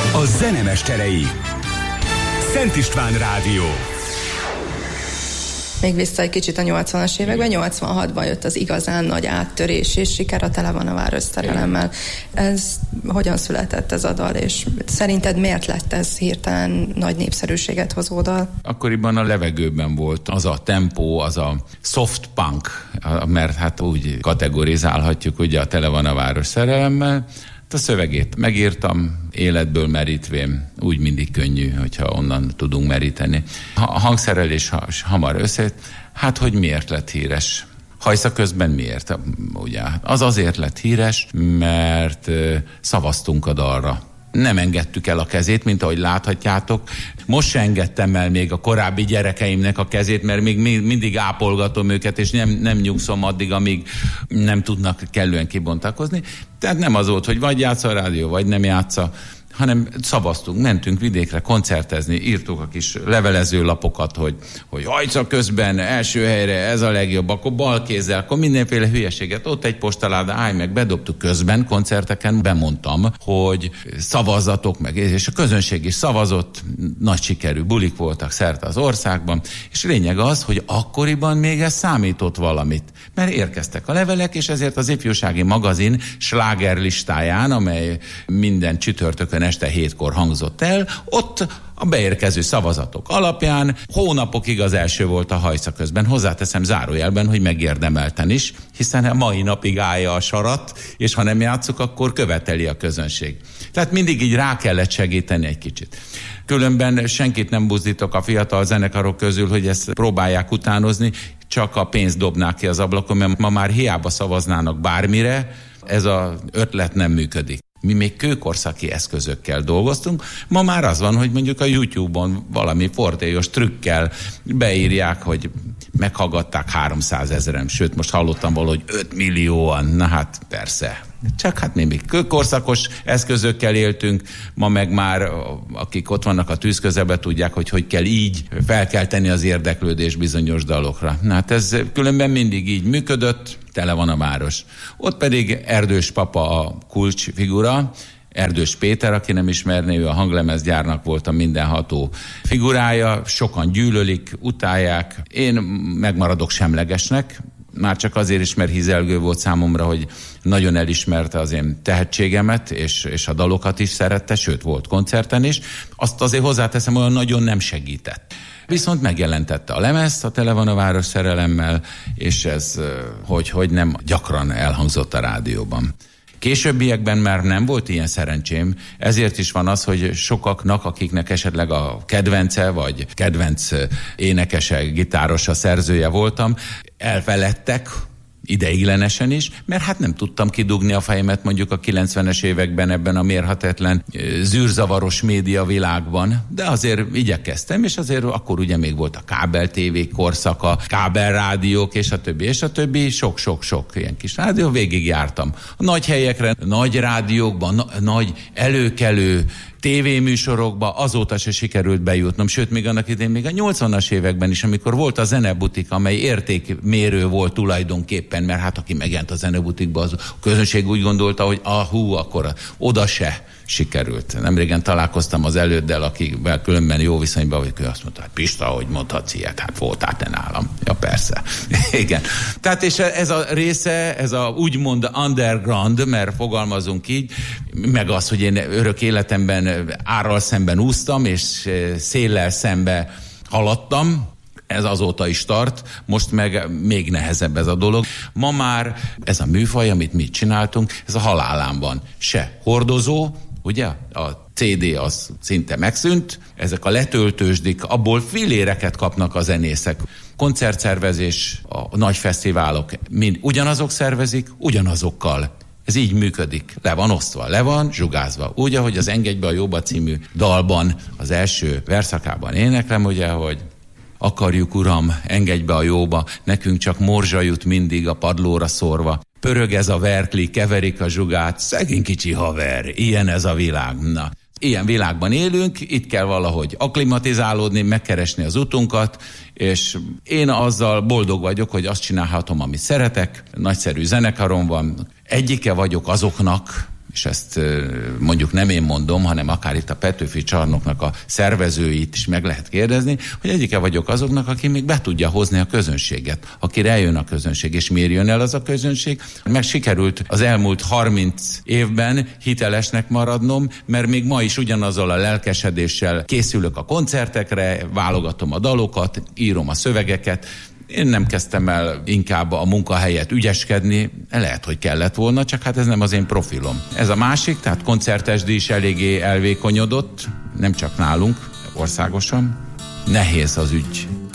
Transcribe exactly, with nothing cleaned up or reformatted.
A zenemesterei. Szent István Rádió. Még vissza egy kicsit a nyolcvanas években, nyolcvanhatban jött az igazán nagy áttörés, és siker a Tele van a város szerelemmel. Ez hogyan született ez a dal, és szerinted miért lett ez hirtelen nagy népszerűséget hozó dal? Akkoriban a levegőben volt az a tempó, az a soft punk, mert hát úgy kategorizálhatjuk ugye a Tele van a város szerelemmel. A szövegét megírtam, életből merítvén, úgy mindig könnyű, hogyha onnan tudunk meríteni. A hangszerelés hamar összejött, hát hogy miért lett híres? Hajsza közben miért? Ugye, az azért lett híres, mert szavaztunk a dalra. Nem engedtük el a kezét, mint ahogy láthatjátok. Most se engedtem el még a korábbi gyerekeimnek a kezét, mert még mindig ápolgatom őket, és nem, nem nyugszom addig, amíg nem tudnak kellően kibontakozni. Tehát nem az volt, hogy vagy játsza a rádió, vagy nem játsza, hanem szavaztunk, mentünk vidékre koncertezni, írtuk a kis levelező lapokat, hogy, hogy hajca közben első helyre, ez a legjobb, akkor bal kézzel, akkor mindenféle hülyeséget, ott egy postaláda, állj meg, bedobtuk közben, koncerteken bemondtam, hogy szavazzatok meg, és a közönség is szavazott, nagy sikerű bulik voltak szerte az országban, és lényeg az, hogy akkoriban még ez számított valamit, mert érkeztek a levelek, és ezért az ifjúsági magazin slágerlistáján, amely minden csütörtökön este hétkor hangzott el, ott a beérkező szavazatok alapján hónapokig az első volt a hajsza közben. Hozzáteszem zárójelben, hogy megérdemelten is, hiszen a mai napig állja a sarat, és ha nem játszuk, akkor követeli a közönség. Tehát mindig így rá kellett segíteni egy kicsit. Különben senkit nem buzdítok a fiatal zenekarok közül, hogy ezt próbálják utánozni, csak a pénzt dobnák ki az ablakon, mert ma már hiába szavaznának bármire, ez az ötlet nem működik. Mi még kőkorszaki eszközökkel dolgoztunk, ma már az van, hogy mondjuk a YouTube-on valami fortélyos trükkel beírják, hogy meghallgatták háromszázezren, sőt most hallottam valahogy öt millióan, na hát persze. Csak hát mi még kőkorszakos eszközökkel éltünk, ma meg már akik ott vannak a tűz közelben tudják, hogy hogy kell így felkelteni az érdeklődés bizonyos dalokra. Na hát ez különben mindig így működött, tele van a város. Ott pedig Erdős papa a kulcsfigura, Erdős Péter, aki nem ismerné, ő a hanglemezgyárnak volt a mindenható figurája, sokan gyűlölik, utálják, én megmaradok semlegesnek, már csak azért is, mert hízelgő volt számomra, hogy nagyon elismerte az én tehetségemet, és, és a dalokat is szerette, sőt volt koncerten is. Azt azért hozzáteszem, olyan nagyon nem segített. Viszont megjelentette a lemezt, a Tele van a város szerelemmel, és ez, hogy, hogy nem gyakran elhangzott a rádióban. Későbbiekben már nem volt ilyen szerencsém, ezért is van az, hogy sokaknak, akiknek esetleg a kedvence, vagy kedvenc énekese, gitárosa, szerzője voltam, elfeledtek, ideiglenesen is, mert hát nem tudtam kidugni a fejemet mondjuk a kilencvenes években ebben a mérhetetlen zűrzavaros média világban, de azért igyekeztem, és azért akkor ugye még volt a kábel tévé korszaka, kábelrádiók, és a többi, és a többi, sok-sok-sok ilyen kis rádió, végig jártam. A nagy helyekre, nagy rádiókban, na- nagy előkelő tévéműsorokba azóta se sikerült bejutnom, sőt, még annak idején, még a nyolcvanas években is, amikor volt a zenebutik, amely értékmérő volt tulajdonképpen, mert hát aki megjelent a zenebutikba, az a közönség úgy gondolta, hogy ahú, akkor oda se sikerült. Nemrégen találkoztam az előddel, akivel különben jó viszonyban, hogy ő azt mondta, hogy Pista, hogy mondhatsz ilyet, hát voltál te nálam. Ja, persze. Igen. Tehát és ez a része, ez a úgymond underground, mert fogalmazunk így, meg az, hogy én örök életemben árral szemben úsztam, és széllel szembe haladtam, ez azóta is tart, most meg még nehezebb ez a dolog. Ma már ez a műfaj, amit mi csináltunk, ez a halálán van. Se hordozó, ugye? A cé dé az szinte megszűnt, ezek a letöltősdik, abból filléreket kapnak a zenészek. Koncertszervezés, a nagy fesztiválok mind ugyanazok szervezik, ugyanazokkal. Ez így működik. Le van osztva, le van zsugázva. Úgy, ahogy az Engedj be a jóba című dalban, az első verszakában éneklem, ugye, hogy akarjuk, uram, engedj be a jóba, nekünk csak morzsa jut mindig a padlóra szórva. Pörög ez a verkli, keverik a zsugát, szegény kicsi haver, ilyen ez a világ. Na, ilyen világban élünk, itt kell valahogy akklimatizálódni, megkeresni az utunkat, és én azzal boldog vagyok, hogy azt csinálhatom, amit szeretek, nagyszerű zenekarom van. Egyike vagyok azoknak, és ezt mondjuk nem én mondom, hanem akár itt a Petőfi Csarnoknak a szervezőit is meg lehet kérdezni, hogy egyike vagyok azoknak, aki még be tudja hozni a közönséget, akire eljön a közönség, és miért jön el az a közönség. Meg sikerült az elmúlt harminc évben hitelesnek maradnom, mert még ma is ugyanazzal a lelkesedéssel készülök a koncertekre, válogatom a dalokat, írom a szövegeket. Én nem kezdtem el inkább a munkahelyet ügyeskedni, lehet, hogy kellett volna, csak hát ez nem az én profilom. Ez a másik, tehát koncertesdíj is eléggé elvékonyodott, nem csak nálunk, országosan. Nehéz az ügy.